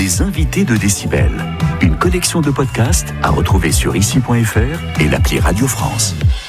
les invités de Décibel. Une collection de podcasts à retrouver sur ici.fr et l'appli Radio France.